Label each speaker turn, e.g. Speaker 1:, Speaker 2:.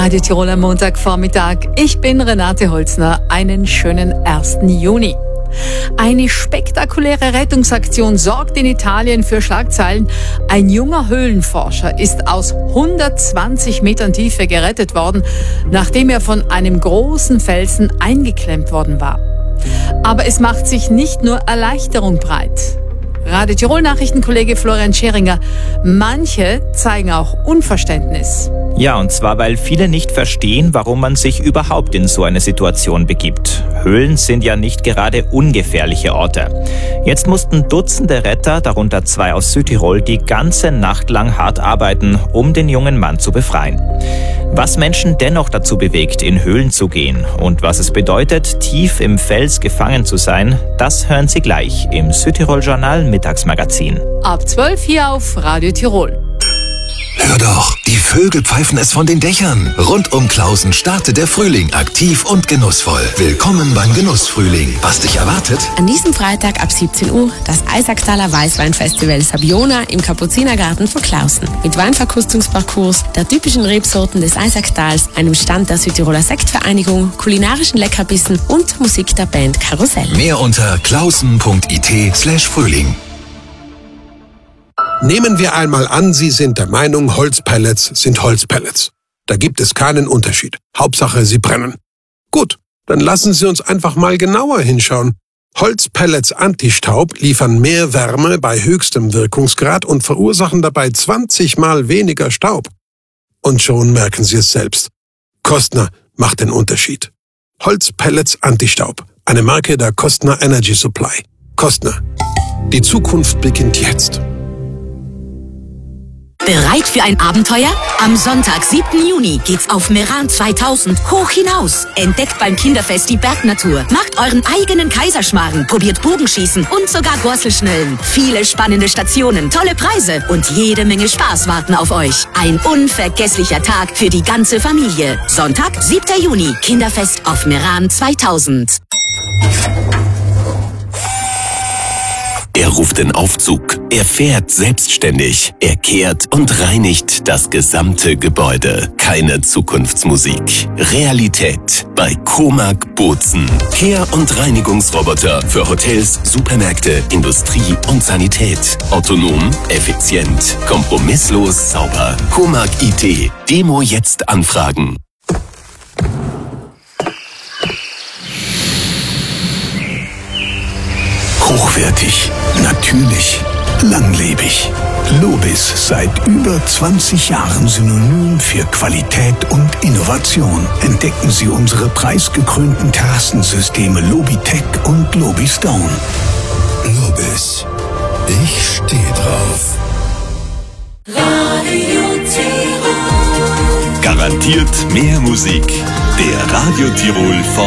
Speaker 1: Radio Tirol am Montagvormittag. Ich bin Renate Holzner. Einen schönen 1. Juni. Eine spektakuläre Rettungsaktion sorgt in Italien für Schlagzeilen. Ein junger Höhlenforscher ist aus 120 Metern Tiefe gerettet worden, nachdem er von einem großen Felsen eingeklemmt worden war. Aber es macht sich nicht nur Erleichterung breit. Radio Tirol Nachrichtenkollege Florian Scheringer. Manche zeigen auch Unverständnis.
Speaker 2: Ja, und zwar, weil viele nicht verstehen, warum man sich überhaupt in so eine Situation begibt. Höhlen sind ja nicht gerade ungefährliche Orte. Jetzt mussten Dutzende Retter, darunter 2 aus Südtirol, die ganze Nacht lang hart arbeiten, um den jungen Mann zu befreien. Was Menschen dennoch dazu bewegt, in Höhlen zu gehen und was es bedeutet, tief im Fels gefangen zu sein, das hören Sie gleich im Südtirol-Journal Mittagsmagazin.
Speaker 1: Ab 12 hier auf Radio Tirol.
Speaker 3: Hör doch, die Vögel pfeifen es von den Dächern. Rund um Klausen startet der Frühling aktiv und genussvoll. Willkommen beim Genussfrühling. Was dich erwartet?
Speaker 4: An diesem Freitag ab 17 Uhr das Eisacktaler Weißweinfestival Sabiona im Kapuzinergarten von Klausen. Mit Weinverkostungsparcours, der typischen Rebsorten des Eisacktals, einem Stand der Südtiroler Sektvereinigung, kulinarischen Leckerbissen und Musik der Band Karussell.
Speaker 3: Mehr unter klausen.it/Frühling.
Speaker 5: Nehmen wir einmal an, Sie sind der Meinung, Holzpellets sind Holzpellets. Da gibt es keinen Unterschied. Hauptsache, sie brennen. Gut, dann lassen Sie uns einfach mal genauer hinschauen. Holzpellets Antistaub liefern mehr Wärme bei höchstem Wirkungsgrad und verursachen dabei 20 Mal weniger Staub. Und schon merken Sie es selbst. Kostner macht den Unterschied. Holzpellets Antistaub. Eine Marke der Kostner Energy Supply. Kostner. Die Zukunft beginnt jetzt.
Speaker 6: Bereit für ein Abenteuer? Am Sonntag, 7. Juni, geht's auf Meran 2000 hoch hinaus. Entdeckt beim Kinderfest die Bergnatur. Macht euren eigenen Kaiserschmarrn, probiert Bogenschießen und sogar Gorselschnellen. Viele spannende Stationen, tolle Preise und jede Menge Spaß warten auf euch. Ein unvergesslicher Tag für die ganze Familie. Sonntag, 7. Juni, Kinderfest auf Meran 2000.
Speaker 7: Er ruft den Aufzug, er fährt selbstständig, er kehrt und reinigt das gesamte Gebäude. Keine Zukunftsmusik. Realität bei Comag Bozen. Kehr- und Reinigungsroboter für Hotels, Supermärkte, Industrie und Sanität. Autonom, effizient, kompromisslos, sauber. Comag IT. Demo jetzt anfragen.
Speaker 8: Hochwertig, natürlich, langlebig. Lobis, seit über 20 Jahren Synonym für Qualität und Innovation. Entdecken Sie unsere preisgekrönten Terrassensysteme Lobitech und Lobistone.
Speaker 3: Lobis. Ich stehe drauf.
Speaker 9: Radio Tirol.
Speaker 7: Garantiert mehr Musik. Der Radio Tirol